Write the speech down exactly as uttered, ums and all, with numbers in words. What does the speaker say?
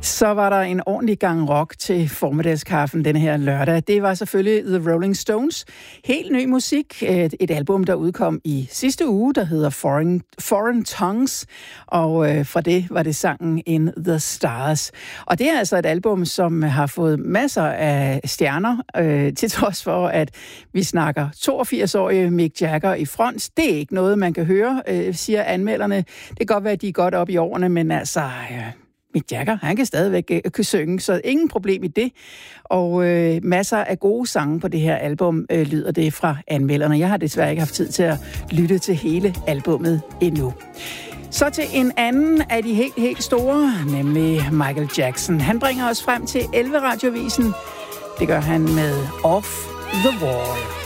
Så var der en ordentlig gang rock til formiddagskaffen denne her lørdag. Det var selvfølgelig The Rolling Stones. Helt ny musik. Et, et album, der udkom i sidste uge, der hedder Foreign, Foreign Tongues. Og øh, fra det var det sangen In the Stars. Og det er altså et album, som har fået masser af stjerner, øh, til trods for, at vi snakker toogfirs-årige Mick Jagger i front. Det er ikke noget, man kan høre, øh, siger anmelderne. Det kan godt være, at de er godt op i årene, men altså... Øh, Mick Jagger, han kan stadigvæk øh, kunne synge, så ingen problem i det. Og øh, masser af gode sange på det her album øh, lyder det fra anmelderne. Jeg har desværre ikke haft tid til at lytte til hele albummet endnu. Så til en anden af de helt, helt store, nemlig Michael Jackson. Han bringer os frem til elleve-radiovisen. Det gør han med Off the Wall.